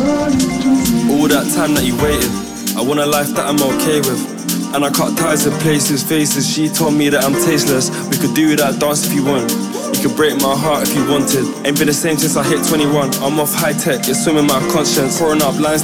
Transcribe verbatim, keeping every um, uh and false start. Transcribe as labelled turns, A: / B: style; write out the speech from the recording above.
A: All that time that you waited, I want a life that I'm okay with. And I cut ties with places, faces. She told me that I'm tasteless. We could do that dance if you want. You could break my heart if you wanted. Ain't been the same since I hit twenty-one. I'm off high tech, it's swimming my conscience. Pouring up lines